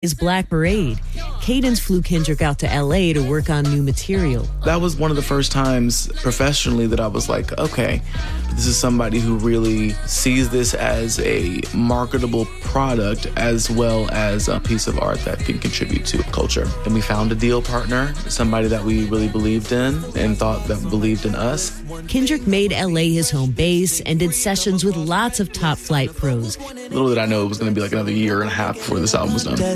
is Black Parade. Cadence flew Kendrick out to LA to work on new material. That was one of the first times professionally that I was like, okay, this is somebody who really sees this as a marketable product as well as a piece of art that can contribute to culture. And we found a deal partner, somebody that we really believed in and thought that believed in us. Kendrick made LA his home base and did sessions with lots of top flight pros. Little did I know it was going to be like another year and a half before this album was done.